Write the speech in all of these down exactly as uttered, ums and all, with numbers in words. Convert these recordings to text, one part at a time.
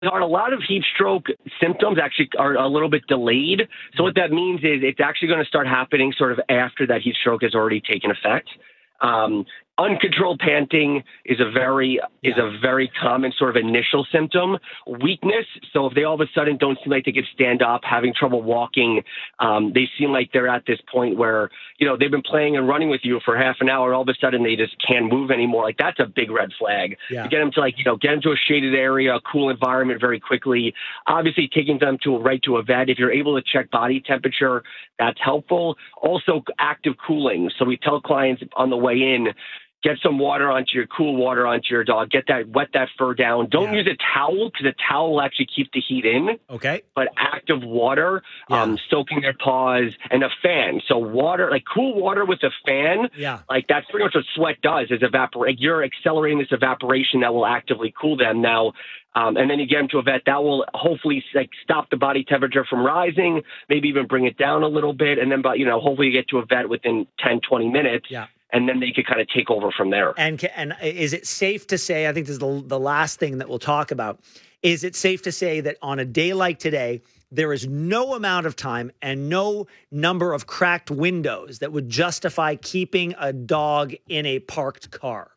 A lot of heat stroke symptoms actually are a little bit delayed. So what that means is it's actually going to start happening sort of after that heat stroke has already taken effect. Um, uncontrolled panting is a very is a very common sort of initial symptom. Weakness. So if they all of a sudden don't seem like they can stand up, having trouble walking, um, they seem like they're at this point where, you know, they've been playing and running with you for half an hour. All of a sudden they just can't move anymore. Like that's a big red flag. Yeah. To get them to like, you know, get them to a shaded area, a cool environment very quickly. Obviously taking them to a right to a vet. If you're able to check body temperature, that's helpful. Also active cooling. So we tell clients on the way in, get some water onto your cool water onto your dog. Get that, wet that fur down. Don't Yeah. use a towel because a towel will actually keep the heat in. Okay. But active water, Yeah. um, soaking their paws, and a fan. So water, like cool water with a fan, Yeah. like that's pretty much what sweat does. Is evaporate. You're accelerating this evaporation that will actively cool them now. Um, and then you get them to a vet that will hopefully like stop the body temperature from rising, maybe even bring it down a little bit. And then, but you know, hopefully you get to a vet within ten, twenty minutes. Yeah. And then they could kind of take over from there. And ca- and is it safe to say, I think this is the, the last thing that we'll talk about, is it safe to say that on a day like today, there is no amount of time and no number of cracked windows that would justify keeping a dog in a parked car?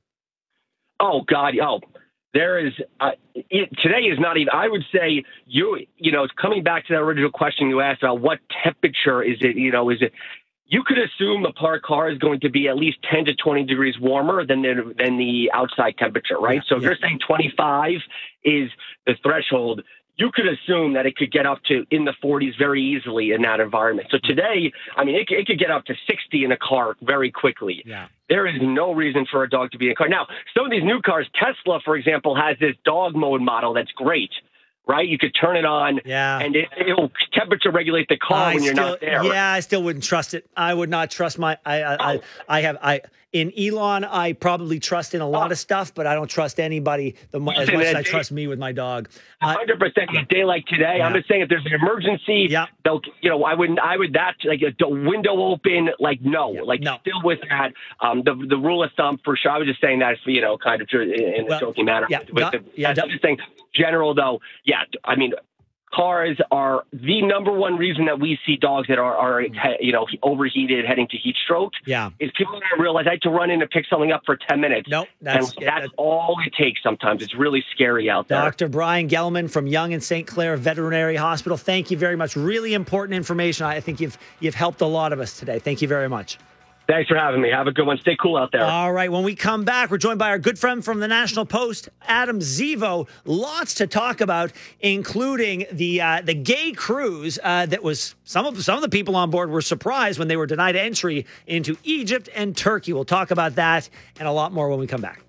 Oh, God. Oh, there is uh, it, today is not even, I would say, you, you know, it's coming back to that original question you asked about what temperature is it, you know, is it, you could assume a parked car is going to be at least ten to twenty degrees warmer than the, than the outside temperature, right? Yeah, so if yeah. you're saying twenty-five is the threshold, you could assume that it could get up to in the forties very easily in that environment. So today, I mean, it, it could get up to sixty in a car very quickly. Yeah. There is no reason for a dog to be in a car. Now, some of these new cars, Tesla, for example, has this dog mode model that's great. Right? You could turn it on Yeah. and it, it'll temperature regulate the car I when you're still, not there. Yeah, I still wouldn't trust it. I would not trust my. I I, I, I have I in Elon. I probably trust in a lot of stuff, but I don't trust anybody the, mo- as Listen, much as uh, I trust me with my dog. one hundred percent. A day like today, Yeah. I'm just saying if there's an emergency, Yeah. they'll, you know, I wouldn't, I would that like a the window open, like no, Yeah. like No. still with that. Um, the the rule of thumb for sure. I was just saying that, you know, kind of in in Well, a joking manner. yeah, With Doc- the, yeah, I'm Doc- just saying, general though, yeah. I mean, cars are the number one reason that we see dogs that are, are you know, overheated, heading to heat stroke. Yeah. Is people don't realize I had to run in and pick something up for ten minutes. Nope, that's- and yeah, that's that- all it takes sometimes. It's really scary out there. Doctor Brian Gelman from Young and Saint Clair Veterinary Hospital. Thank you very much. Really important information. I think you've you've helped a lot of us today. Thank you very much. Thanks for having me. Have a good one. Stay cool out there. All right. When we come back, we're joined by our good friend from the National Post, Adam Zivo. Lots to talk about, including the uh, the gay cruise uh, that was some of some of the people on board were surprised when they were denied entry into Egypt and Turkey. We'll talk about that and a lot more when we come back.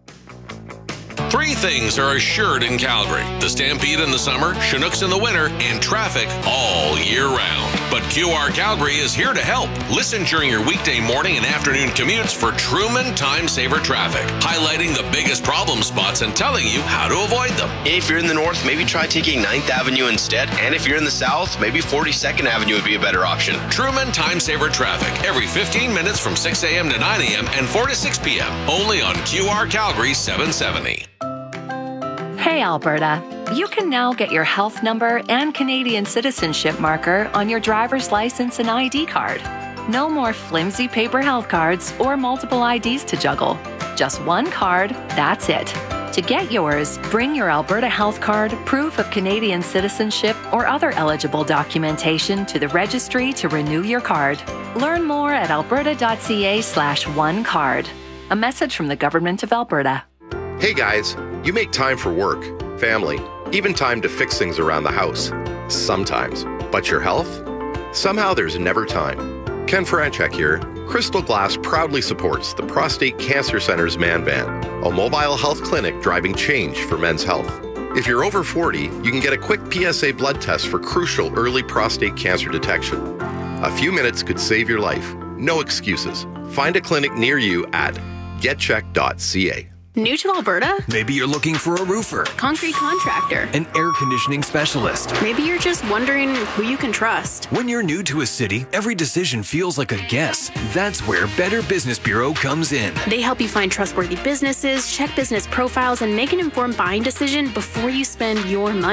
Three things are assured in Calgary: the Stampede in the summer, Chinooks in the winter, and traffic all year round. But Q R Calgary is here to help. Listen during your weekday morning and afternoon commutes for Truman Time Saver Traffic, highlighting the biggest problem spots and telling you how to avoid them. If you're in the north, maybe try taking ninth Avenue instead. And if you're in the south, maybe forty-second Avenue would be a better option. Truman Time Saver Traffic, every fifteen minutes from six a.m. to nine a.m. and four to six p.m. Only on Q R Calgary seven seventy. Hey, Alberta. You can now get your health number and Canadian citizenship marker on your driver's license and I D card. No more flimsy paper health cards or multiple I Ds to juggle. Just one card, that's it. To get yours, bring your Alberta Health Card, proof of Canadian citizenship, or other eligible documentation to the registry to renew your card. Learn more at alberta.ca slash one card. A message from the Government of Alberta. Hey guys, you make time for work, family, even time to fix things around the house. Sometimes. But your health? Somehow there's never time. Ken Franchek here. Crystal Glass proudly supports the Prostate Cancer Center's Man Van, a mobile health clinic driving change for men's health. If you're over forty, you can get a quick P S A blood test for crucial early prostate cancer detection. A few minutes could save your life. No excuses. Find a clinic near you at get check dot c a. New to Alberta? Maybe you're looking for a roofer, Concrete contractor, an air conditioning specialist. Maybe you're just wondering who you can trust. When you're new to a city, every decision feels like a guess. That's where Better Business Bureau comes in. They help you find trustworthy businesses, check business profiles, and make an informed buying decision before you spend your money.